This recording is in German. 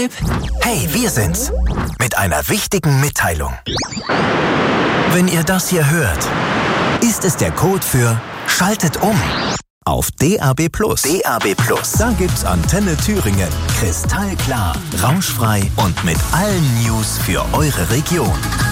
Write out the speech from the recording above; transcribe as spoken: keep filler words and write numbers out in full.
Tipp? Hey, wir sind's. Mit einer wichtigen Mitteilung. Wenn ihr das hier hört, ist es der Code für Schaltet um auf D A B Plus. D A B Plus. Da gibt's Antenne Thüringen. Kristallklar, rauschfrei und mit allen News für eure Region.